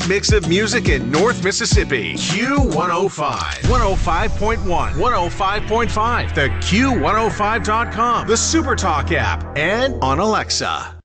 mix of music in North Mississippi. Q105. 105.1. 105.5. The Q105.com. The SuperTalk app. And on Alexa.